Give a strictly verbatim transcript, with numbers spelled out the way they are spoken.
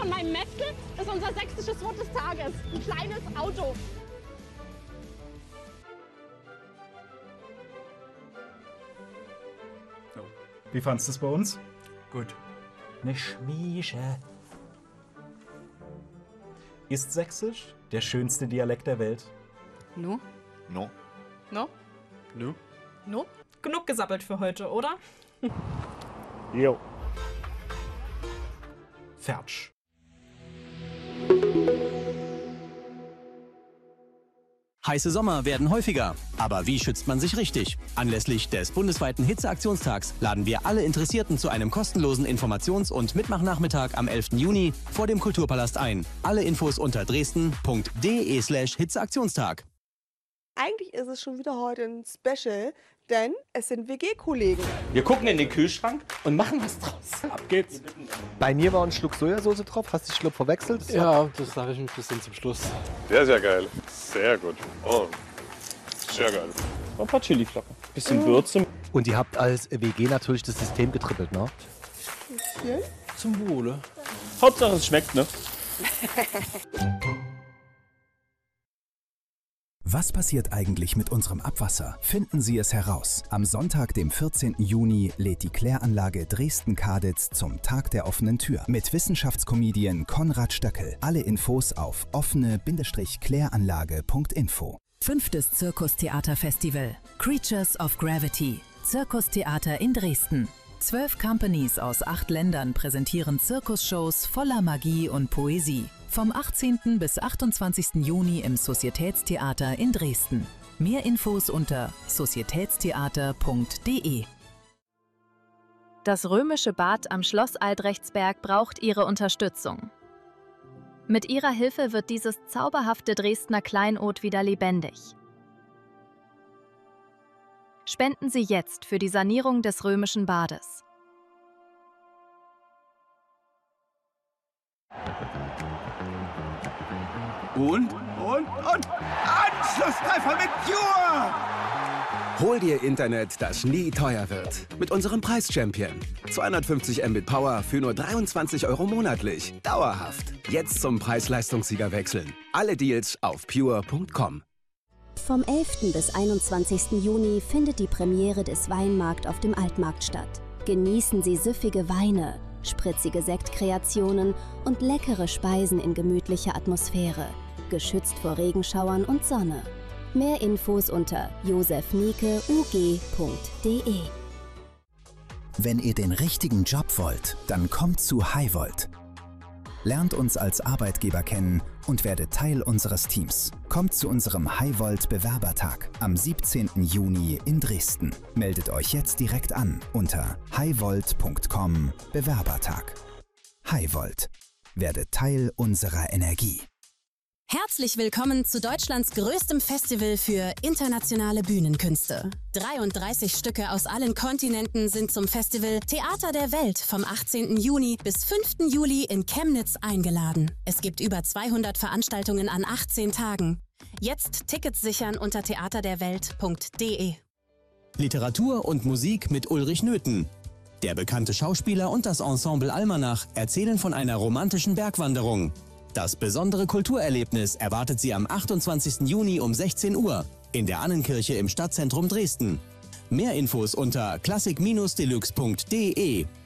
meinem Metzel ist unser sächsisches Wort des Tages. Ein kleines Auto. Wie fandest du es bei uns? Gut. Ne Schmiesche. Ist Sächsisch der schönste Dialekt der Welt? No? No. No? Nu? No? Genug gesappelt für heute, oder? Jo. Fertsch. Heiße Sommer werden häufiger. Aber wie schützt man sich richtig? Anlässlich des bundesweiten Hitzeaktionstags laden wir alle Interessierten zu einem kostenlosen Informations- und Mitmachnachmittag am elften Juni vor dem Kulturpalast ein. Alle Infos unter dresden punkt de slash Hitzeaktionstag. Eigentlich ist es schon wieder heute ein Special, denn es sind W G-Kollegen. Wir gucken in den Kühlschrank und machen was draus. Ab geht's. Bei mir war ein Schluck Sojasauce drauf. Hast du den Schluck verwechselt? Ja, das sage ich ein bisschen zum Schluss. Sehr, sehr geil. Sehr gut. Oh, sehr geil. Ein paar Chiliflocken. Bisschen Würze. Und ihr habt als W G natürlich das System getrippelt, ne? Hier? Zum Wohle. Hauptsache es schmeckt, ne? Was passiert eigentlich mit unserem Abwasser? Finden Sie es heraus. Am Sonntag, dem vierzehnten Juni, lädt die Kläranlage Dresden-Kaditz zum Tag der offenen Tür mit Wissenschaftskomedian Konrad Stöckel. Alle Infos auf offene Kläranlage punkt info. Fünftes Zirkustheaterfestival. Creatures of Gravity. Zirkustheater in Dresden. Zwölf Companies aus acht Ländern präsentieren Zirkusshows voller Magie und Poesie. Vom achtzehnten bis achtundzwanzigsten Juni im Societätstheater in Dresden. Mehr Infos unter societätstheater punkt de. Das römische Bad am Schloss Albrechtsberg braucht Ihre Unterstützung. Mit Ihrer Hilfe wird dieses zauberhafte Dresdner Kleinod wieder lebendig. Spenden Sie jetzt für die Sanierung des römischen Bades. Und, und, und Anschlusstreffer mit Pure! Hol dir Internet, das nie teuer wird. Mit unserem Preis-Champion. zweihundertfünfzig Mbit Power für nur dreiundzwanzig Euro monatlich. Dauerhaft. Jetzt zum Preis-Leistungssieger wechseln. Alle Deals auf pure punkt com. Vom elften bis einundzwanzigsten Juni findet die Premiere des Weinmarkt auf dem Altmarkt statt. Genießen Sie süffige Weine, spritzige Sektkreationen und leckere Speisen in gemütlicher Atmosphäre, geschützt vor Regenschauern und Sonne. Mehr Infos unter josef nieke u g punkt de. Wenn ihr den richtigen Job wollt, dann kommt zu Highvolt. Lernt uns als Arbeitgeber kennen und werdet Teil unseres Teams. Kommt zu unserem Highvolt Bewerbertag am siebzehnten Juni in Dresden. Meldet euch jetzt direkt an unter highvolt punkt com Bewerbertag. Highvolt. Werdet Teil unserer Energie. Herzlich willkommen zu Deutschlands größtem Festival für internationale Bühnenkünste. dreiunddreißig Stücke aus allen Kontinenten sind zum Festival Theater der Welt vom achtzehnten Juni bis fünften Juli in Chemnitz eingeladen. Es gibt über zweihundert Veranstaltungen an achtzehn Tagen. Jetzt Tickets sichern unter theaterderwelt punkt de. Literatur und Musik mit Ulrich Nöthen. Der bekannte Schauspieler und das Ensemble Almanach erzählen von einer romantischen Bergwanderung. Das besondere Kulturerlebnis erwartet Sie am achtundzwanzigsten Juni um sechzehn Uhr in der Annenkirche im Stadtzentrum Dresden. Mehr Infos unter klassik Bindestrich deluxe punkt de.